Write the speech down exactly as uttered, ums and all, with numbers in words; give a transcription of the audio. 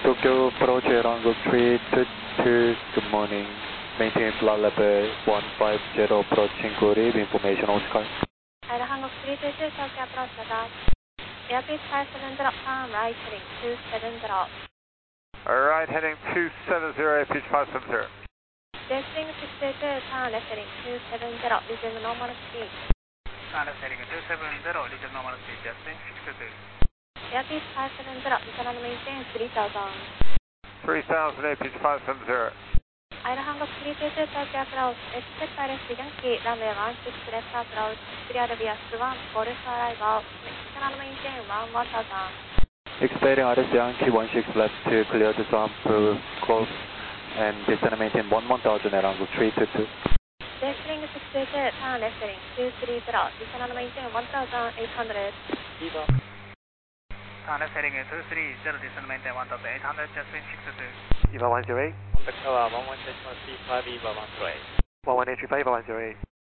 Tokyo approach air Hankook three two two, good morning. Maintain flight level one five zero, approaching Korea, information Oscar. Air Hankook three two two, Tokyo approach radar. Airspeed five seven zero, turn right heading two seven zero. Alright, heading two seven zero, pitch five seven zero. Jetwing six two two, turn left heading two seven zero, resume normal speed. Turn left heading two seven zero, resume normal speed, Jetwing six two two. Airspeed five seven zero, internal maintain three thousand. three thousand, pitch five seven zero. Air Hankook three two two, Tokyo approach, expect direct Yankee, runway one six left approach, clear via one, Golf arrival, internal maintain one one thousand. Expecting R S Yankee one six left to clear the jump to Golf and descend maintain one one thousand air Hankook three two two. Jetwing six two two, turn left heading two three zero, descend maintain one thousand eight hundred. Viva. Turn left heading two three zero, descend maintain one thousand eight hundred, Jetwing six two two. Eva one zero eight. Contact tower one one eight three five, Eva one zero eight. one one eight three five, Eva one zero eight.